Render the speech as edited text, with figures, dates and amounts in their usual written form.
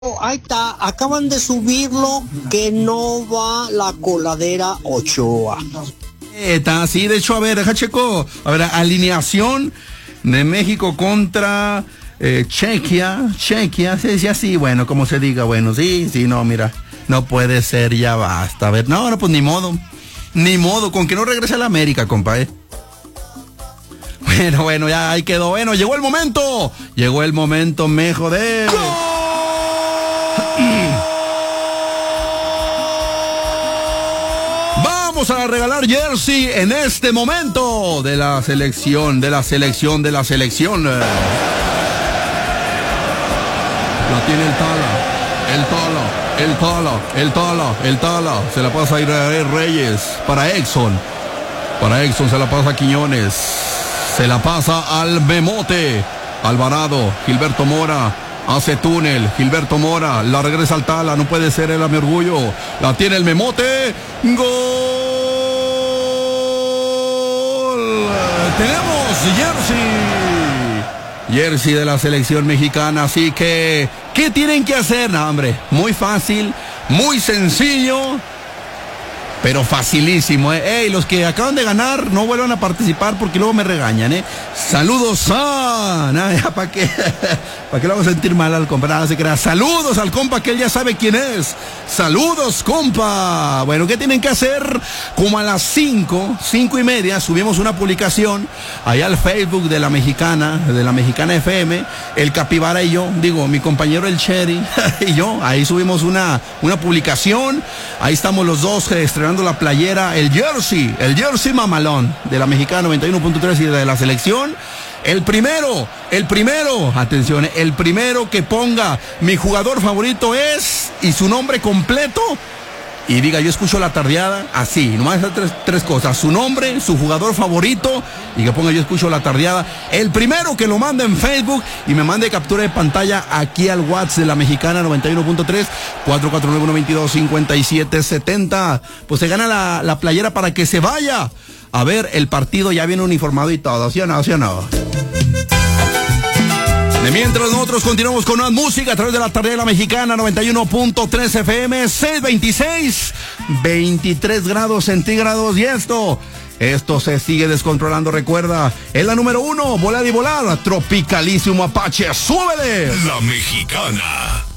Ahí está, acaban de subirlo que no va la coladera Ochoa. Está así, de hecho, a ver, deja checo. A ver, alineación de México contra Chequia, sí, así, bueno, como se diga, bueno, sí, no, mira, no puede ser, ya basta. A ver, no, pues ni modo, con que no regrese a la América, compa, Bueno, ya ahí quedó, bueno, llegó el momento, me jodé. Vamos a regalar jersey en este momento de la selección. La tiene el Tala. Se la pasa a Israel Reyes para Exxon. Se la pasa a Quiñones. Se la pasa al Memote. Alvarado, Gilberto Mora. Hace túnel, Gilberto Mora, la regresa al Tala, no puede ser el Orgullo, la tiene el Memote, ¡gol! Tenemos jersey de la selección mexicana, así que, ¿qué tienen que hacer? No, hombre, muy fácil, muy sencillo, pero facilísimo, Ey, los que acaban de ganar, no vuelvan a participar porque luego me regañan, Saludos ¿para qué le vamos a sentir mal al compa? Nada se crea. Saludos al compa que él ya sabe quién es. Saludos, compa. Bueno, ¿qué tienen que hacer? Como a las 5:30, subimos una publicación allá al Facebook de la Mexicana FM, el Capibara y yo, mi compañero el Cherry y yo, ahí subimos una publicación, ahí estamos los dos estrenando la playera, el jersey mamalón de la Mexicana 91.3 y de la selección. El primero, atención, el primero que ponga mi jugador favorito es, y su nombre completo, y diga, yo escucho la tardeada, así, nomás tres cosas, su nombre, su jugador favorito, y que ponga yo escucho la tardeada, el primero que lo mande en Facebook, y me mande captura de pantalla aquí al WhatsApp de la Mexicana 91.3, 449-122-5770, pues se gana la playera para que se vaya a ver el partido, ya viene uniformado y todo, ¿sí o no? De mientras nosotros continuamos con más música a través de la tarde de la Mexicana 91.3 FM, 626, 23 grados centígrados, y esto se sigue descontrolando, recuerda, es la número 1, volada y volada, tropicalísimo Apache, súbele. La Mexicana.